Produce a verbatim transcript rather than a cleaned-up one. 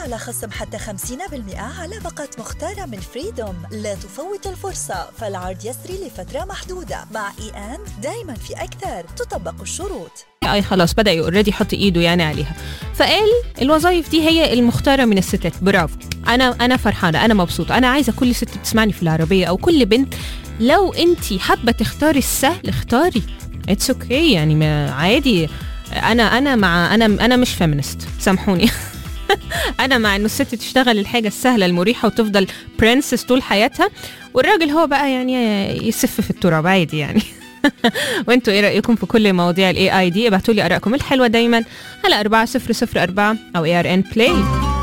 على خصم حتى خمسين بالمئة على باقة مختارة من فريدوم. لا تفوت الفرصة، فالعرض يسري لفترة محدودة. مع إي أند دايما في أكثر، تطبق الشروط. اي خلاص بدأ اوريدي يحط ايده يعني عليها، فقال الوظائف دي هي المختارة من الستات. برافو، انا انا فرحانة، انا مبسوطة، انا عايزة كل ست بتسمعني في العربية او كل بنت لو انتي حابة تختاري السهل اختاري، اتس اوكي okay. يعني ما عادي. انا انا مع انا انا مش فيمينست، سامحوني. انا مع انه الست تشتغل الحاجة السهلة المريحة وتفضل برنسس طول حياتها، والراجل هو بقى يعني يسف في التراب عادي يعني. وانتوا ايه رأيكم في كل مواضيع الاي اي دي؟ ابعتوا لي ارائكم الحلوة دايما على أربعة صفر صفر أربعة او إيه آر إن Play.